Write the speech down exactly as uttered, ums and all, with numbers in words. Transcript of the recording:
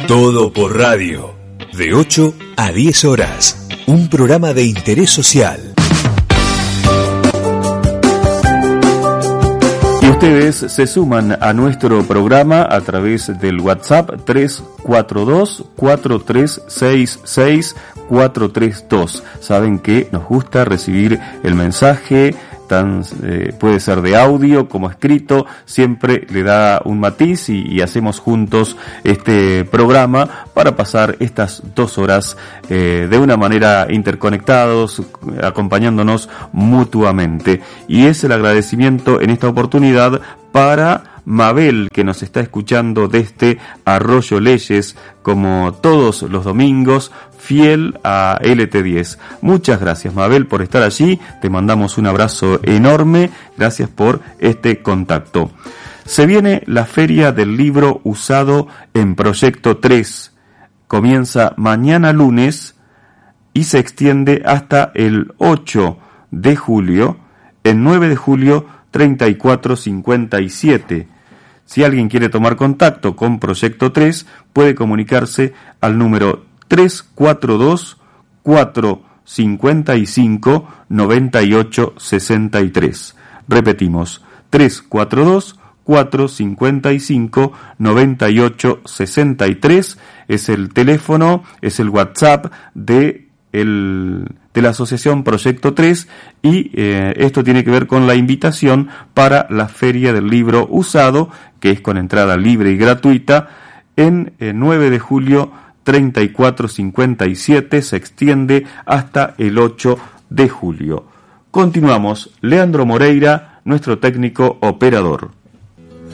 Todo por radio. De ocho a diez horas. Un programa de interés social. Y ustedes se suman a nuestro programa a través del WhatsApp tres cuatro dos, cuatro tres seis seis, cuatro tres dos. Saben que nos gusta recibir el mensaje. Tan, eh, puede ser de audio como escrito, siempre le da un matiz y, y hacemos juntos este programa para pasar estas dos horas eh, de una manera interconectados, acompañándonos mutuamente. Y es el agradecimiento en esta oportunidad para Mabel, que nos está escuchando desde Arroyo Leyes, como todos los domingos, fiel a L T diez. Muchas gracias, Mabel, por estar allí. Te mandamos un abrazo enorme. Gracias por este contacto. Se viene la Feria del Libro Usado en Proyecto tres. Comienza mañana lunes y se extiende hasta el ocho de julio. El nueve de julio, treinta y cuatro cincuenta y siete. Si alguien quiere tomar contacto con Proyecto tres, puede comunicarse al número tres cuatro dos, cuatro cinco cinco, nueve ocho seis tres. Repetimos, tres cuatro dos, cuatro cinco cinco, nueve ocho seis tres es el teléfono, es el WhatsApp de, el, de la Asociación Proyecto tres y eh, esto tiene que ver con la invitación para la Feria del Libro Usado, que es con entrada libre y gratuita, en eh, nueve de julio, treinta y cuatro cincuenta y siete, se extiende hasta el ocho de julio. Continuamos, Leandro Moreira, nuestro técnico operador.